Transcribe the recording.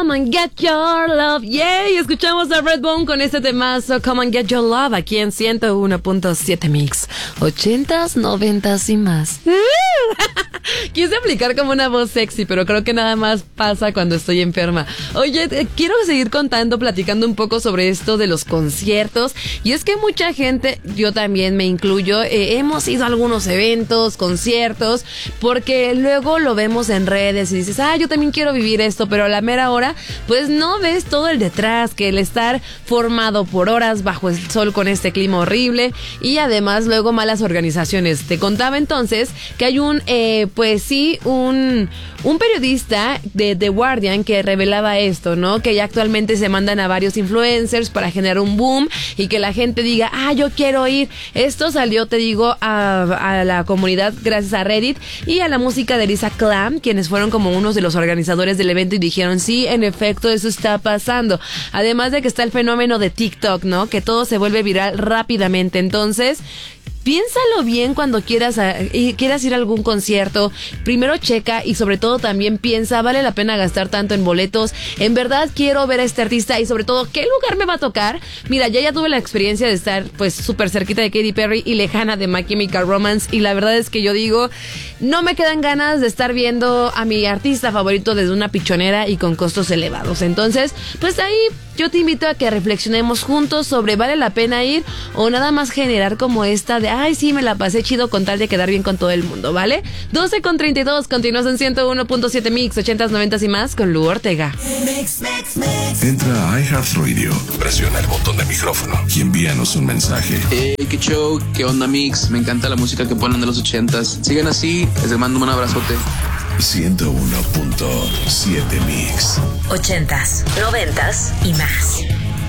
Come and get your love, yay, escuchamos a Redbone con este temazo, Come and get your love, aquí en 101.7 Mix, 80s, 90s y más. Quise aplicar como una voz sexy, pero creo que nada más pasa cuando estoy enferma. Oye, quiero seguir platicando un poco sobre esto de los conciertos, y es que mucha gente, yo también me incluyo, hemos ido a algunos eventos, conciertos, porque luego lo vemos en redes y dices, yo también quiero vivir esto, pero a la mera hora, pues no ves todo el detrás, que el estar formado por horas bajo el sol con este clima horrible, y además luego malas organizaciones. Te contaba entonces que hay un periodista de The Guardian que revelaba esto, ¿no? Que ya actualmente se mandan a varios influencers para generar un boom y que la gente diga, yo quiero ir. Esto salió, te digo, a la comunidad gracias a Reddit y a la música de Lisa Clam, quienes fueron como unos de los organizadores del evento y dijeron, sí, en efecto, eso está pasando. Además de que está el fenómeno de TikTok, ¿no? Que todo se vuelve viral rápidamente. Entonces, piénsalo bien cuando quieras ir a algún concierto. Primero checa y sobre todo también piensa, ¿vale la pena gastar tanto en boletos? ¿En verdad quiero ver a este artista? Y sobre todo, ¿qué lugar me va a tocar? Mira, ya tuve la experiencia de estar pues súper cerquita de Katy Perry y lejana de My Chemical Romance, y la verdad es que yo digo, no me quedan ganas de estar viendo a mi artista favorito desde una pichonera y con costos elevados. Entonces, pues ahí yo te invito a que reflexionemos juntos sobre ¿vale la pena ir? O nada más generar como esta de sí, me la pasé chido con tal de quedar bien con todo el mundo, ¿vale? 12:32, continúas en 101.7 Mix, 80s, 90s y más con Lu Ortega. Entra a iHeartRadio, presiona el botón de micrófono y envíanos un mensaje. Qué show, qué onda Mix, me encanta la música que ponen de los 80s. Sigan así, les mando un abrazote. 101.7 Mix. 80s, 90s y más.